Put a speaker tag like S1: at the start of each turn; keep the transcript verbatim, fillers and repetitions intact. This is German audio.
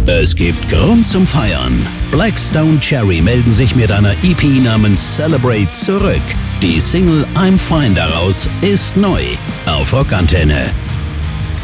S1: Es gibt Grund zum Feiern. Blackstone Cherry melden sich mit einer E P namens Celebrate zurück. Die Single I'm Fine daraus ist neu auf Rockantenne.